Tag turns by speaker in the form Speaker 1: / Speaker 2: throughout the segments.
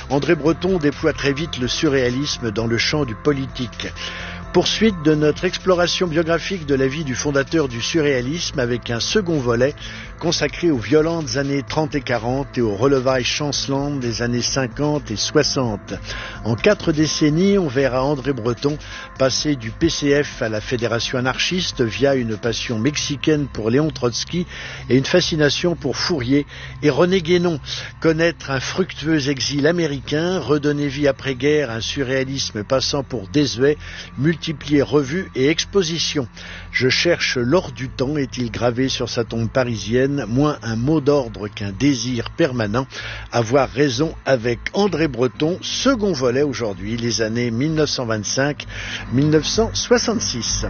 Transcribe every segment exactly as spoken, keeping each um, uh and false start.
Speaker 1: André Breton déploie très vite le surréalisme dans le champ du politique. Poursuite de notre exploration biographique de la vie du fondateur du surréalisme avec un second volet consacré aux violentes années trente et quarante et aux relevailles chancelantes des années cinquante et soixante. En quatre décennies, on verra André Breton passer du P C F à la Fédération anarchiste via une passion mexicaine pour Léon Trotsky et une fascination pour Fourier et René Guénon. Connaître un fructueux exil américain, redonner vie après-guerre à un surréalisme passant pour désuet, multiplier revues et expositions. Je cherche l'or du temps, est-il gravé sur sa tombe parisienne, moins un mot d'ordre qu'un désir permanent. Avoir raison avec André Breton, second volet aujourd'hui, les années mille neuf cent vingt-cinq à mille neuf cent soixante-six.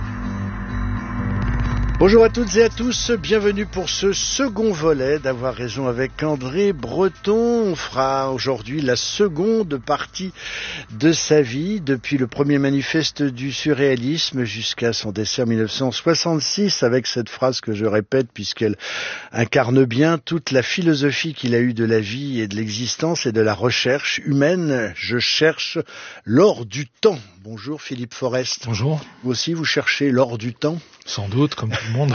Speaker 1: Bonjour à toutes et à tous, bienvenue pour ce second volet d'Avoir raison avec André Breton. On fera aujourd'hui la seconde partie de sa vie, depuis le premier manifeste du surréalisme jusqu'à son décès en mille neuf cent soixante-six, avec cette phrase que je répète puisqu'elle incarne bien toute la philosophie qu'il a eue de la vie et de l'existence et de la recherche humaine. Je cherche l'or du temps. Bonjour Philippe Forest.
Speaker 2: Bonjour.
Speaker 1: Vous aussi, vous cherchez l'or du temps ?
Speaker 2: Sans doute, comme tout le monde.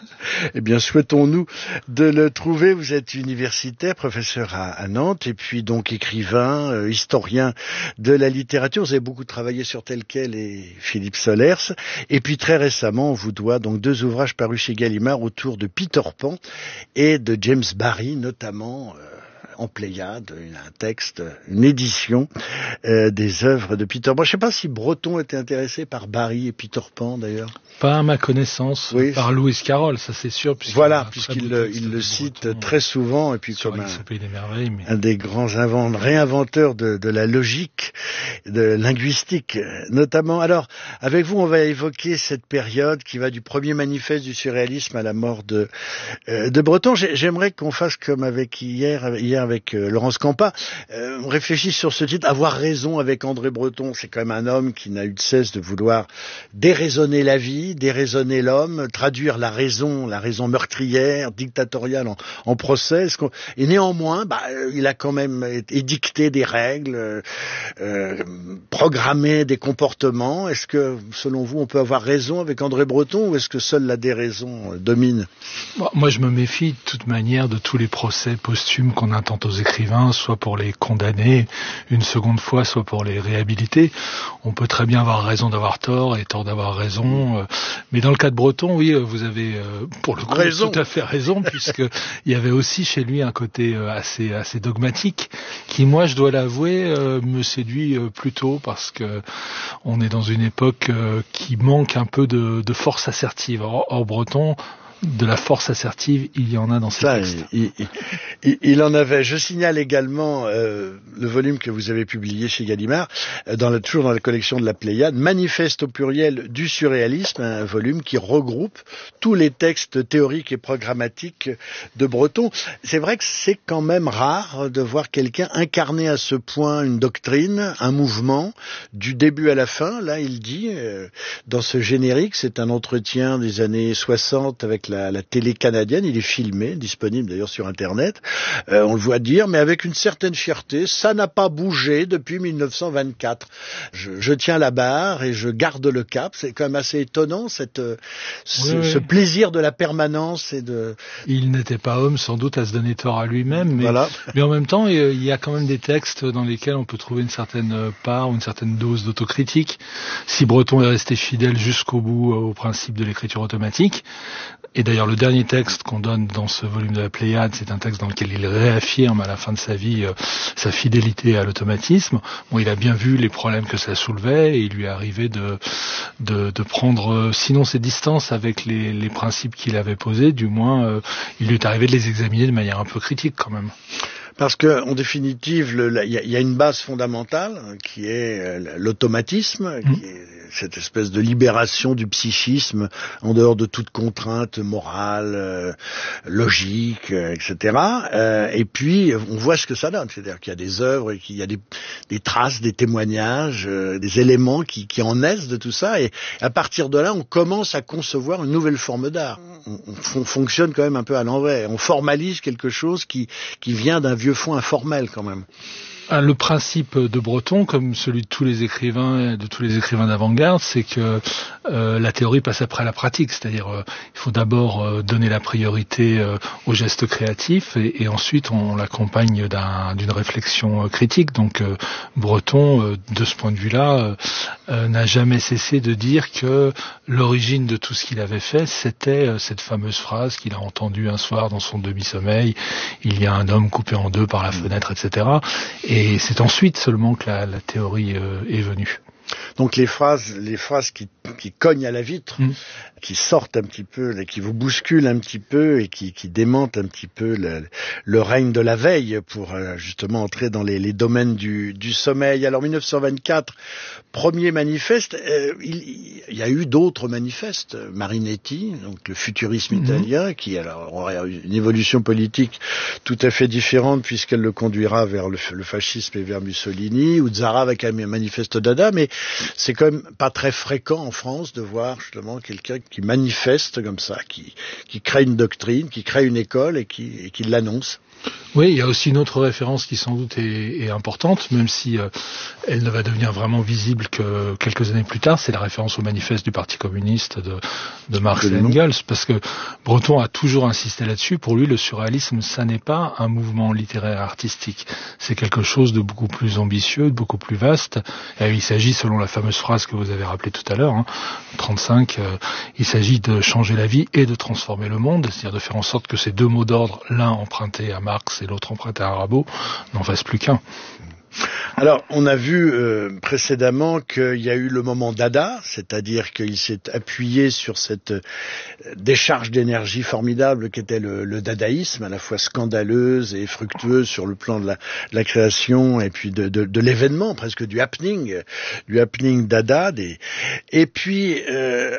Speaker 1: Eh bien, souhaitons-nous de le trouver. Vous êtes universitaire, professeur à, à Nantes, et puis donc écrivain, euh, historien de la littérature. Vous avez beaucoup travaillé sur Tel quel et Philippe Solers. Et puis très récemment, on vous doit donc deux ouvrages parus chez Gallimard autour de Peter Pan et de James Barrie, notamment... Euh, en Pléiade, un texte, une édition euh, des œuvres de Peter Pan. Je ne sais pas si Breton était intéressé par Barrie et Peter Pan, d'ailleurs.
Speaker 2: Pas à ma connaissance, oui. Par Lewis Carroll, ça c'est sûr.
Speaker 1: Voilà, puisqu'il le, il le cite Breton, très souvent, et puis comme un,
Speaker 2: des merveilles, mais...
Speaker 1: un des grands invent, réinventeurs de, de la logique, de linguistique, notamment. Alors, avec vous, on va évoquer cette période qui va du premier manifeste du surréalisme à la mort de, euh, de Breton. J'aimerais qu'on fasse comme avec hier, hier avec euh, Laurence Campa, euh, on réfléchit sur ce titre, Avoir raison avec André Breton. C'est quand même un homme qui n'a eu de cesse de vouloir déraisonner la vie, déraisonner l'homme, traduire la raison, la raison meurtrière, dictatoriale en, en procès. Et néanmoins, bah, il a quand même édicté des règles, euh, programmé des comportements. Est-ce que, selon vous, on peut avoir raison avec André Breton ou est-ce que seule la déraison domine ?
Speaker 2: Bon, moi, je me méfie de toute manière de tous les procès posthumes qu'on intente aux écrivains, soit pour les condamner une seconde fois, soit pour les réhabiliter. On peut très bien avoir raison d'avoir tort et tort d'avoir raison. Mais dans le cas de Breton, oui, vous avez pour le coup raison. Tout à fait raison, puisque il y avait aussi chez lui un côté assez assez dogmatique qui, moi, je dois l'avouer, me séduit plutôt parce que on est dans une époque qui manque un peu de, de force assertive. Or, or Breton, de la force assertive, il y en a dans ses
Speaker 1: Ça,
Speaker 2: textes.
Speaker 1: Il, il, il, il en avait. Je signale également euh, le volume que vous avez publié chez Gallimard, dans la, toujours dans la collection de la Pléiade, Manifeste au pluriel du surréalisme, un volume qui regroupe tous les textes théoriques et programmatiques de Breton. C'est vrai que c'est quand même rare de voir quelqu'un incarner à ce point une doctrine, un mouvement, du début à la fin. Là, il dit, euh, dans ce générique, c'est un entretien des années soixante avec La, la télé canadienne, il est filmé, disponible d'ailleurs sur Internet, euh, on le voit dire, mais avec une certaine fierté, ça n'a pas bougé depuis mille neuf cent vingt-quatre. Je, je tiens la barre et je garde le cap. C'est quand même assez étonnant, cette, euh, ce,
Speaker 2: oui,
Speaker 1: ce
Speaker 2: oui.
Speaker 1: plaisir de la permanence et de...
Speaker 2: Il n'était pas homme sans doute à se donner tort à lui-même, mais,
Speaker 1: voilà.
Speaker 2: mais en même temps, il y a quand même des textes dans lesquels on peut trouver une certaine part ou une certaine dose d'autocritique. Si Breton est resté fidèle jusqu'au bout au principe de l'écriture automatique, et d'ailleurs le dernier texte qu'on donne dans ce volume de la Pléiade, c'est un texte dans lequel il réaffirme à la fin de sa vie euh, sa fidélité à l'automatisme. Bon, il a bien vu les problèmes que ça soulevait et il lui est arrivé de de, de prendre, euh, sinon ses distances avec les, les principes qu'il avait posés, du moins euh, il lui est arrivé de les examiner de manière un peu critique quand même.
Speaker 1: Parce que, en définitive, il y, y a une base fondamentale qui est l'automatisme, mmh. qui est cette espèce de libération du psychisme en dehors de toute contrainte morale, euh, logique, euh, et cetera. Euh, et puis, on voit ce que ça donne. C'est-à-dire qu'il y a des œuvres, qu'il y a des, des traces, des témoignages, euh, des éléments qui, qui en naissent de tout ça. Et à partir de là, on commence à concevoir une nouvelle forme d'art. On, on fonctionne quand même un peu à l'envers. On formalise quelque chose qui, qui vient d'un vieux fond informel quand même.
Speaker 2: Le principe de Breton, comme celui de tous les écrivains, de tous les écrivains d'avant-garde, c'est que euh, la théorie passe après la pratique. C'est-à-dire, euh, il faut d'abord euh, donner la priorité euh, aux gestes créatifs et, et ensuite on, on l'accompagne d'un, d'une réflexion euh, critique. Donc, euh, Breton, euh, de ce point de vue-là, euh, euh, n'a jamais cessé de dire que l'origine de tout ce qu'il avait fait, c'était euh, cette fameuse phrase qu'il a entendue un soir dans son demi-sommeil. Il y a un homme coupé en deux par la fenêtre, et cetera. Et Et c'est ensuite seulement que la, la théorie euh, est venue.
Speaker 1: Donc les phrases, les phrases qui, qui cognent à la vitre, mmh. qui sortent un petit peu, qui vous bousculent un petit peu et qui, qui démentent un petit peu le, le règne de la veille pour euh, justement entrer dans les, les domaines du, du sommeil. Alors dix-neuf cent vingt-quatre, premier manifeste, euh, il, il y a eu d'autres manifestes. Marinetti, donc le futurisme mmh. italien, qui alors aurait une évolution politique tout à fait différente puisqu'elle le conduira vers le, le fascisme et vers Mussolini, ou Zara avec un manifeste Dada, mais c'est quand même pas très fréquent en France de voir justement quelqu'un qui manifeste comme ça, qui, qui crée une doctrine, qui crée une école et qui, et qui l'annonce.
Speaker 2: Oui, il y a aussi une autre référence qui sans doute est, est importante, même si euh, elle ne va devenir vraiment visible que quelques années plus tard, c'est la référence au manifeste du Parti communiste de, de Marx et Engels, parce que Breton a toujours insisté là-dessus. Pour lui, le surréalisme, ça n'est pas un mouvement littéraire artistique, c'est quelque chose de beaucoup plus ambitieux, de beaucoup plus vaste. Et il s'agit, selon la fameuse phrase que vous avez rappelée tout à l'heure, hein, trente-cinq, euh, il s'agit de changer la vie et de transformer le monde, c'est-à-dire de faire en sorte que ces deux mots d'ordre, l'un emprunté à Marx et l'autre emprunté à Arago, n'en fasse plus qu'un.
Speaker 1: Alors, on a vu euh, précédemment qu'il y a eu le moment Dada, c'est-à-dire qu'il s'est appuyé sur cette euh, décharge d'énergie formidable qu'était le, le dadaïsme, à la fois scandaleuse et fructueuse sur le plan de la, de la création et puis de, de, de l'événement, presque du happening, du happening Dada. Des... Et puis... Euh,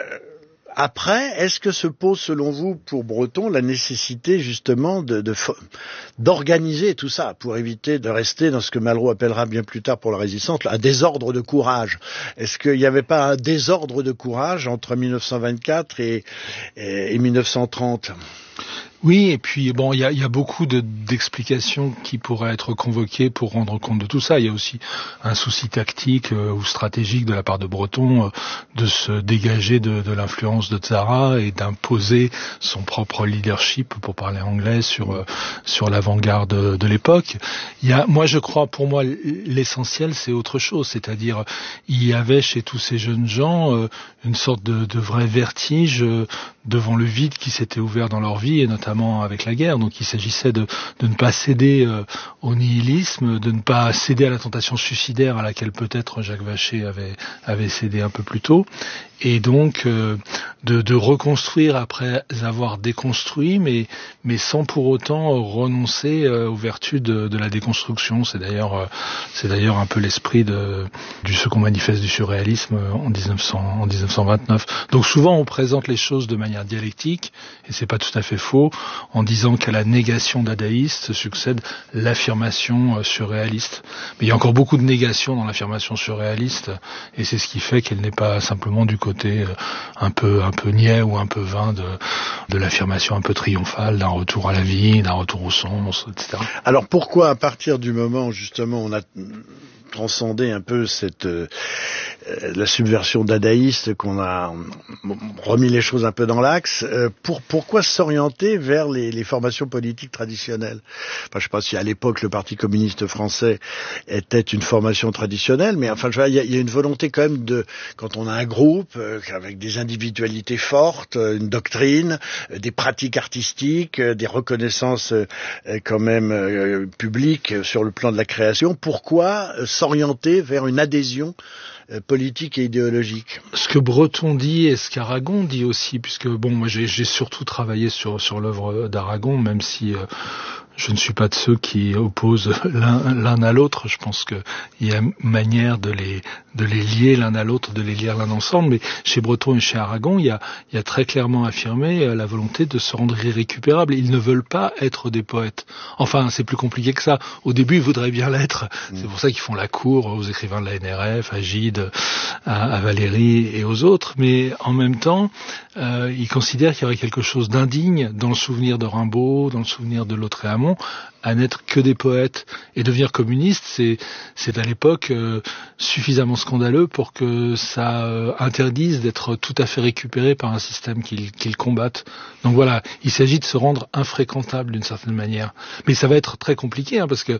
Speaker 1: Après, est-ce que se pose, selon vous, pour Breton, la nécessité justement de, de d'organiser tout ça pour éviter de rester dans ce que Malraux appellera bien plus tard pour la résistance un désordre de courage? Est-ce qu'il n'y avait pas un désordre de courage entre dix-neuf cent vingt-quatre et, et, et dix-neuf cent trente?
Speaker 2: Oui, et puis bon, il y a, y a beaucoup de, d'explications qui pourraient être convoquées pour rendre compte de tout ça. Il y a aussi un souci tactique euh, ou stratégique de la part de Breton euh, de se dégager de, de l'influence de Tzara et d'imposer son propre leadership, pour parler anglais, sur euh, sur l'avant-garde de, de l'époque. Il y a, moi, je crois, pour moi, l'essentiel, c'est autre chose, c'est-à-dire il y avait chez tous ces jeunes gens euh, une sorte de, de vrai vertige euh, devant le vide qui s'était ouvert dans leur vie, et notamment avec la guerre. Donc il s'agissait de, de ne pas céder euh, au nihilisme, de ne pas céder à la tentation suicidaire à laquelle peut-être Jacques Vacher avait, avait cédé un peu plus tôt, et donc euh, de, de reconstruire après avoir déconstruit, mais, mais sans pour autant renoncer euh, aux vertus de, de la déconstruction. C'est d'ailleurs, euh, c'est d'ailleurs un peu l'esprit de, du second manifeste du surréalisme en, dix-neuf cents, en dix-neuf cent vingt-neuf. Donc souvent on présente les choses de manière dialectique, et c'est pas tout à fait faux, en disant qu'à la négation dadaïste succède l'affirmation euh, surréaliste. Mais il y a encore beaucoup de négation dans l'affirmation surréaliste, et c'est ce qui fait qu'elle n'est pas simplement du côté euh, un peu un peu niais ou un peu vain de, de l'affirmation un peu triomphale d'un retour à la vie, d'un retour au sens, et cetera.
Speaker 1: Alors pourquoi, à partir du moment où justement on a transcender un peu cette euh, la subversion dadaïste, qu'on a remis les choses un peu dans l'axe, euh, pour pourquoi s'orienter vers les, les formations politiques traditionnelles? Enfin, je sais pas si à l'époque le Parti communiste français était une formation traditionnelle, mais enfin, je vois, il y a, il y a une volonté quand même de, quand on a un groupe euh, avec des individualités fortes, une doctrine, euh, des pratiques artistiques, euh, des reconnaissances euh, quand même euh, publiques sur le plan de la création, pourquoi euh, s'orienter vers une adhésion euh, politique et idéologique?
Speaker 2: Ce que Breton dit et ce qu'Aragon dit aussi, puisque bon, moi j'ai, j'ai surtout travaillé sur sur l'œuvre d'Aragon, même si euh, je ne suis pas de ceux qui opposent l'un, l'un à l'autre. Je pense qu'il y a manière de les, de les lier l'un à l'autre, de les lire l'un ensemble. Mais chez Breton et chez Aragon, il y a, il y a très clairement affirmé la volonté de se rendre irrécupérables. Ils ne veulent pas être des poètes. Enfin, c'est plus compliqué que ça. Au début, ils voudraient bien l'être. Mmh. C'est pour ça qu'ils font la cour aux écrivains de la N R F, à Gide, à, à Valéry et aux autres. Mais en même temps, euh, ils considèrent qu'il y aurait quelque chose d'indigne dans le souvenir de Rimbaud, dans le souvenir de Lautréamont, à n'être que des poètes. Et devenir communiste, c'est, c'est à l'époque euh, suffisamment scandaleux pour que ça euh, interdise d'être tout à fait récupéré par un système qu'ils, qu'ils combattent. Donc voilà, il s'agit de se rendre infréquentable d'une certaine manière. Mais ça va être très compliqué, hein, parce que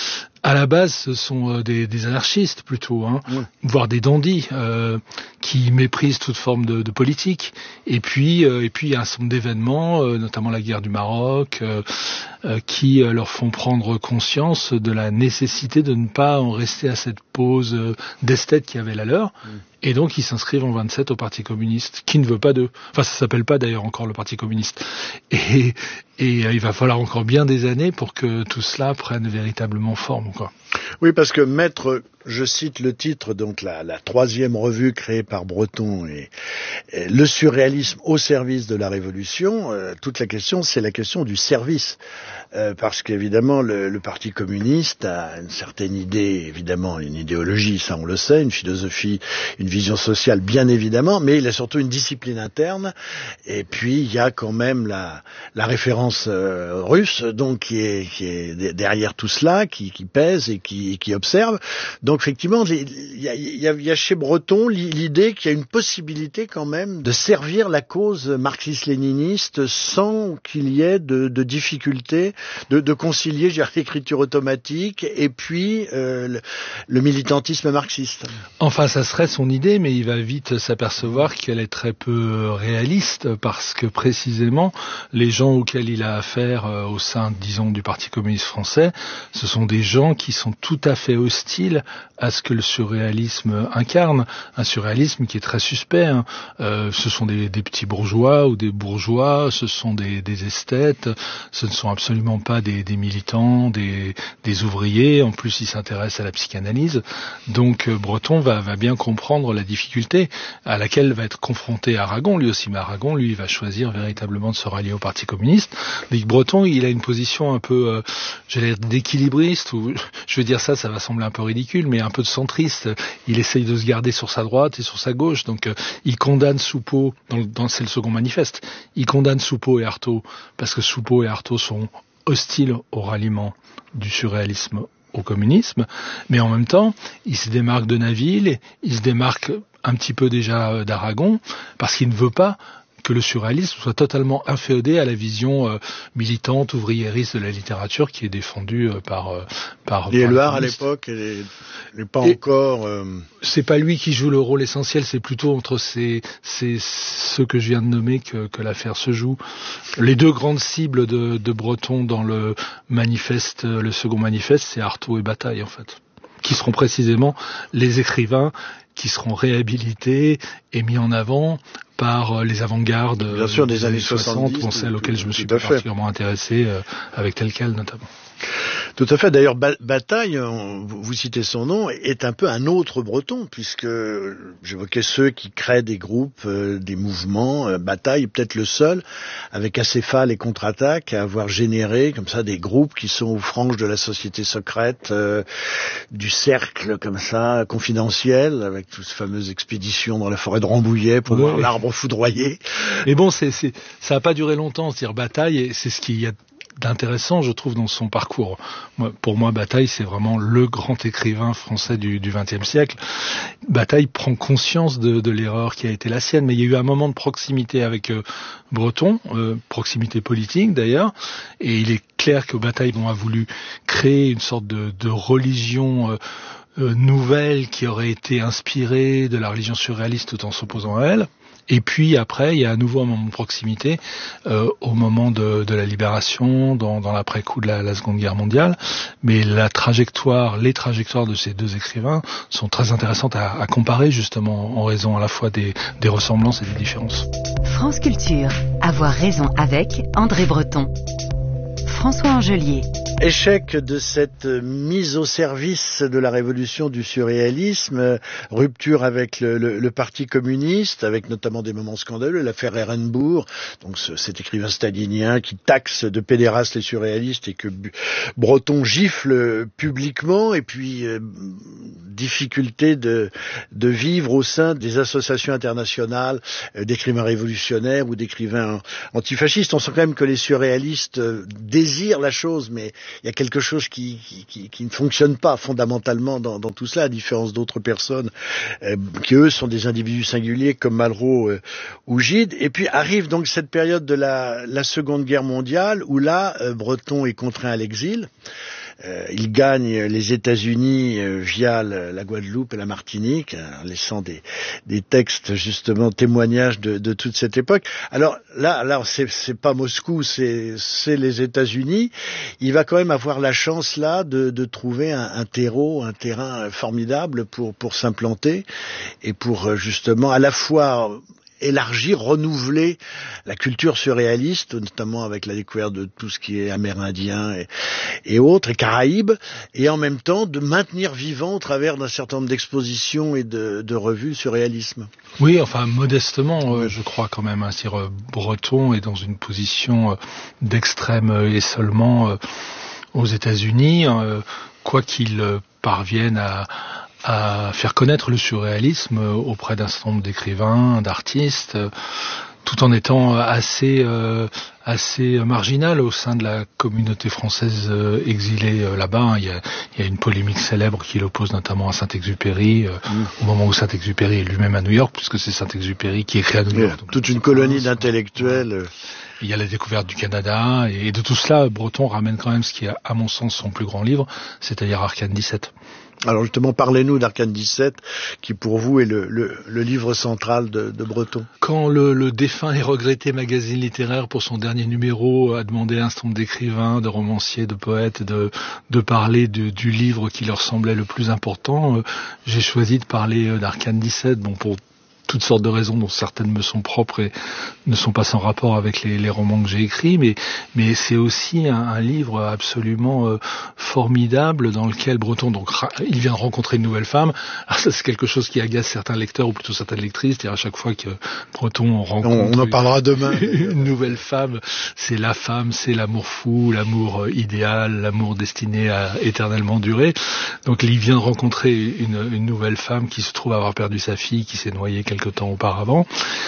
Speaker 2: à la base, ce sont euh, des, des anarchistes plutôt, hein, oui. voire des dandys euh, qui méprisent toute forme de, de politique. Et puis, euh, et puis il y a un certain nombre d'événements, euh, notamment la guerre du Maroc, euh, euh, qui euh, leur font prendre conscience de la nécessité de ne pas en rester à cette pose euh, d'esthète qui avait la leur. Oui. Et donc ils s'inscrivent en vingt-sept au Parti communiste, qui ne veut pas d'eux. Enfin, ça s'appelle pas d'ailleurs encore le Parti communiste. Et, et euh, il va falloir encore bien des années pour que tout cela prenne véritablement forme, quoi.
Speaker 1: Oui, parce que Maître, je cite le titre, donc la, la troisième revue créée par Breton, et, et le surréalisme au service de la Révolution, euh, toute la question, c'est la question du service. Euh, parce qu'évidemment, le, le Parti communiste a une certaine idée, évidemment, une idéologie, ça on le sait, une philosophie, une vision sociale, bien évidemment, mais il a surtout une discipline interne, et puis il y a quand même la, la référence euh, russe, donc qui est, qui est derrière tout cela, qui, qui pèse et qui, qui observe. Donc effectivement, il y a, il y a, il y a chez Breton l'idée qu'il y a une possibilité quand même de servir la cause marxiste-léniniste sans qu'il y ait de, de difficultés, de, de concilier, je dirais, l'écriture automatique et puis euh, le, le militantisme marxiste.
Speaker 2: Enfin, ça serait son idée, mais il va vite s'apercevoir qu'elle est très peu réaliste parce que précisément les gens auxquels il a affaire euh, au sein, disons, du Parti communiste français, ce sont des gens qui sont tout à fait hostiles à ce que le surréalisme incarne, un surréalisme qui est très suspect. Hein. Euh, ce sont des, des petits bourgeois ou des bourgeois, ce sont des, des esthètes, ce ne sont absolument pas des, des militants, des, des ouvriers. En plus, ils s'intéressent à la psychanalyse. Donc, euh, Breton va, va bien comprendre la difficulté à laquelle va être confronté Aragon, lui aussi. Mais Aragon, lui, va choisir véritablement de se rallier au Parti communiste. Mais Breton, il a une position un peu, euh, j'allais dire, d'équilibriste, ou je veux dire ça, ça va sembler un peu ridicule, mais un peu de centriste. Il essaye de se garder sur sa droite et sur sa gauche. Donc, euh, il condamne Soupeau, dans, dans, c'est le second manifeste, il condamne Soupeau et Artaud, parce que Soupeau et Artaud sont hostiles au ralliement du surréalisme au communisme, mais en même temps, il se démarque de Naville, il se démarque un petit peu déjà d'Aragon, parce qu'il ne veut pas que le surréalisme soit totalement inféodé à la vision euh, militante, ouvriériste de la littérature qui est défendue euh, par euh, par.
Speaker 1: Éluard à l'époque, elle n'est pas et encore. Euh...
Speaker 2: C'est pas lui qui joue le rôle essentiel, c'est plutôt entre ces, ces ceux que je viens de nommer que, que l'affaire se joue. Les deux grandes cibles de, de Breton dans le manifeste, le second manifeste, c'est Artaud et Bataille en fait, qui seront précisément les écrivains qui seront réhabilités et mis en avant par les avant-gardes
Speaker 1: bien sûr, des, des années
Speaker 2: soixante, ou celles auxquelles je me suis pas particulièrement intéressé, euh, avec tel quel notamment.
Speaker 1: Tout à fait. D'ailleurs, ba- Bataille, on, vous citez son nom, est un peu un autre Breton, puisque j'évoquais ceux qui créent des groupes, euh, des mouvements. Euh, Bataille est peut-être le seul, avec Acéphale et Contre-Attaque, à avoir généré comme ça des groupes qui sont aux franges de la société secrète, euh, du cercle comme ça, confidentiel, avec toutes ces fameuses expéditions dans la forêt de Rambouillet pour oui. voir l'arbre foudroyé.
Speaker 2: Mais bon, c'est, c'est, ça n'a pas duré longtemps, c'est-à-dire Bataille, et c'est ce qu'il y a d'intéressant, je trouve, dans son parcours. Moi, pour moi, Bataille, c'est vraiment le grand écrivain français du vingtième siècle. Bataille prend conscience de, de l'erreur qui a été la sienne, mais il y a eu un moment de proximité avec euh, Breton, euh, proximité politique d'ailleurs, et il est clair que Bataille bon, a voulu créer une sorte de, de religion euh, euh, nouvelle qui aurait été inspirée de la religion surréaliste tout en s'opposant à elle. Et puis après, il y a à nouveau un moment de proximité euh, au moment de, de la libération, dans, dans l'après-coup de la, la Seconde Guerre mondiale. Mais la trajectoire, les trajectoires de ces deux écrivains sont très intéressantes à, à comparer justement en raison à la fois des, des ressemblances et des différences.
Speaker 3: France Culture, avoir raison avec André Breton. François Angelier.
Speaker 1: Échec de cette mise au service de la révolution du surréalisme, rupture avec le, le, le Parti communiste, avec notamment des moments scandaleux, l'affaire Ehrenburg, donc ce, cet écrivain stalinien qui taxe de pédérastes les surréalistes et que Breton gifle publiquement, et puis euh, difficulté de, de vivre au sein des associations internationales euh, d'écrivains révolutionnaires ou d'écrivains antifascistes. On sent quand même que les surréalistes euh, désirent la chose, mais il y a quelque chose qui, qui, qui, qui ne fonctionne pas fondamentalement dans, dans tout cela, à différence d'autres personnes euh, qui, eux, sont des individus singuliers comme Malraux euh, ou Gide. Et puis arrive donc cette période de la, la Seconde Guerre mondiale où là, euh, Breton est contraint à l'exil. Euh, il gagne les États-Unis euh, via le, la Guadeloupe et la Martinique, en laissant des, des textes justement témoignages de, de toute cette époque. Alors là, là, c'est, c'est pas Moscou, c'est, c'est les États-Unis. Il va quand même avoir la chance là de, de trouver un, un terreau, un terrain formidable pour pour s'implanter et pour justement à la fois élargir, renouveler la culture surréaliste, notamment avec la découverte de tout ce qui est amérindien et, et autres, et Caraïbes, et en même temps de maintenir vivant au travers d'un certain nombre d'expositions et de, de revues le surréalisme.
Speaker 2: Oui, enfin modestement, euh, je crois quand même, hein, c'est euh, Breton est dans une position euh, d'extrême euh, isolement euh, aux États-Unis, euh, quoi qu'il euh, parvienne à à faire connaître le surréalisme auprès d'un certain nombre d'écrivains, d'artistes, tout en étant assez euh, assez marginal au sein de la communauté française euh, exilée euh, là-bas. Il y a, il y a une polémique célèbre qui l'oppose notamment à Saint-Exupéry, euh, mmh. au moment où Saint-Exupéry est lui-même à New York, puisque c'est Saint-Exupéry qui écrit à New York.
Speaker 1: Donc, toute une colonie d'intellectuels.
Speaker 2: Il y a la découverte du Canada, et de tout cela, Breton ramène quand même ce qui est, à mon sens, son plus grand livre, c'est-à-dire Arcane dix-sept.
Speaker 1: Alors justement, parlez-nous d'Arcane dix-sept, qui pour vous est le, le, le livre central de, de Breton.
Speaker 2: Quand le, le défunt et regretté magazine littéraire, pour son dernier numéro, a demandé à un certain nombre d'écrivains, de romanciers, de poètes, de, de parler de, du livre qui leur semblait le plus important, euh, j'ai choisi de parler d'Arcane dix-sept, bon, pour toutes sortes de raisons dont certaines me sont propres et ne sont pas sans rapport avec les, les romans que j'ai écrits, mais, mais c'est aussi un, un livre absolument euh, formidable dans lequel Breton, donc, il vient de rencontrer une nouvelle femme. Alors ça, c'est quelque chose qui agace certains lecteurs ou plutôt certaines lectrices, c'est-à-dire à chaque fois que Breton rencontre
Speaker 1: on, on en parlera demain.
Speaker 2: une nouvelle femme, c'est la femme, c'est l'amour fou, l'amour idéal, l'amour destiné à éternellement durer. Donc il vient de rencontrer une, une nouvelle femme qui se trouve avoir perdu sa fille, qui s'est noyée quelque temps auparavant,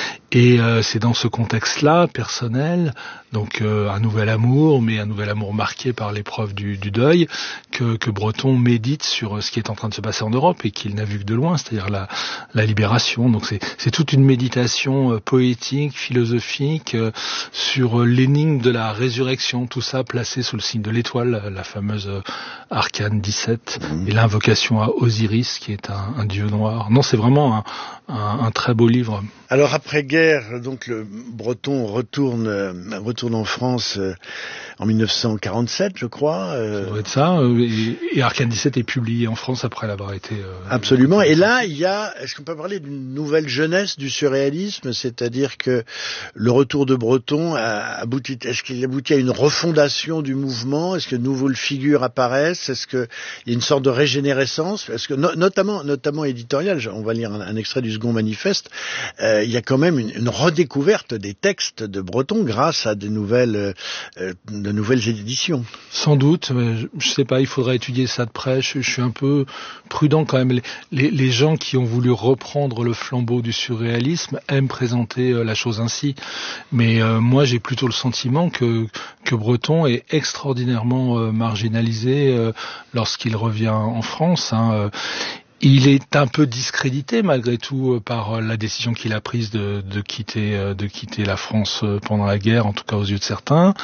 Speaker 2: et euh, c'est dans ce contexte-là personnel, donc euh, un nouvel amour, mais un nouvel amour marqué par l'épreuve du, du deuil, que, que Breton médite sur ce qui est en train de se passer en Europe et qu'il n'a vu que de loin, c'est-à-dire la, la libération. Donc c'est, c'est toute une méditation euh, poétique, philosophique euh, sur euh, l'énigme de la résurrection, tout ça placé sous le signe de l'étoile, la fameuse euh, Arcane dix-sept, mmh. et l'invocation à Osiris, qui est un, un dieu noir. Non, c'est vraiment un, un, un très beau livre.
Speaker 1: Alors après-guerre, donc le Breton retourne, euh, retourne en France euh, en dix-neuf cent quarante-sept, je crois. Euh...
Speaker 2: Ça doit être ça. Euh, et, et Arcane dix-sept est publié en France après l'avoir été. Euh,
Speaker 1: Absolument. Et là, il y a, est-ce qu'on peut parler d'une nouvelle jeunesse du surréalisme, c'est-à-dire que le retour de Breton a abouti, est-ce qu'il aboutit à une refondation du mouvement? Est-ce que de nouvelles figures apparaissent? Est-ce qu'il y a une sorte de régénérescence? Est-ce que no, notamment, notamment éditorial, on va lire un, un extrait du second manifeste. Euh, il y a quand même une, une redécouverte des textes de Breton grâce à de nouvelles, euh, de nouvelles éditions.
Speaker 2: Sans doute, mais je, je sais pas, il faudrait étudier ça de près. Je, je suis un peu prudent quand même. Les, les, les gens qui ont voulu reprendre le flambeau du surréalisme aiment présenter euh, la chose ainsi. Mais euh, moi, j'ai plutôt le sentiment que, que Breton est extraordinairement euh, marginalisé euh, lorsqu'il revient en France. Hein, euh, Il est un peu discrédité malgré tout par la décision qu'il a prise de, de quitter, de quitter la France pendant la guerre, en tout cas aux yeux de certains.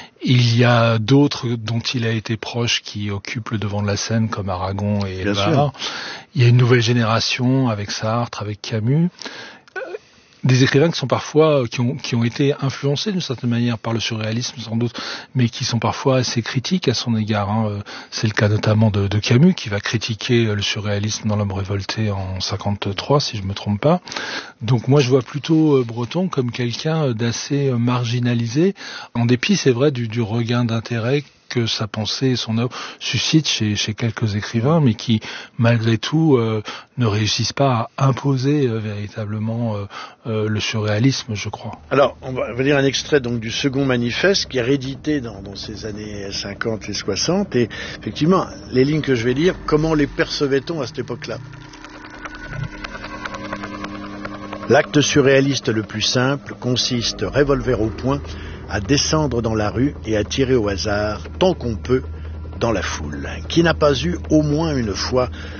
Speaker 2: Il y a d'autres dont il a été proche qui occupent le devant de la scène, comme Aragon et Elvar. Il y a une nouvelle génération avec Sartre, avec Camus. Des écrivains qui sont parfois, qui ont, qui ont été influencés d'une certaine manière par le surréalisme sans doute, mais qui sont parfois assez critiques à son égard. Hein. C'est le cas notamment de, de Camus, qui va critiquer le surréalisme dans L'Homme révolté en cinquante-trois, si je me trompe pas. Donc moi je vois plutôt Breton comme quelqu'un d'assez marginalisé, en dépit, c'est vrai, du, du regain d'intérêt que sa pensée et son œuvre suscitent chez, chez quelques écrivains, mais qui, malgré tout, euh, ne réussissent pas à imposer euh, véritablement euh, euh, le surréalisme, je crois.
Speaker 1: Alors, on va, on va lire un extrait donc du second manifeste qui est réédité dans, dans ces années cinquante et soixante, et effectivement, les lignes que je vais lire, comment les percevait-on à cette époque-là? L'acte surréaliste le plus simple consiste, revolver au poing, à descendre dans la rue et à tirer au hasard, tant qu'on peut, dans la foule. Qui n'a pas eu au moins une fois